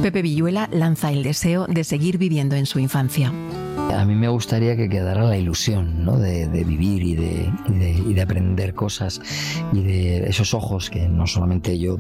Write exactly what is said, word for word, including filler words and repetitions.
Pepe Villuela lanza el deseo de seguir viviendo en su infancia. A mí me gustaría que quedara la ilusión, ¿no? de, de vivir y de, y, de, y de aprender cosas, y de esos ojos que no solamente yo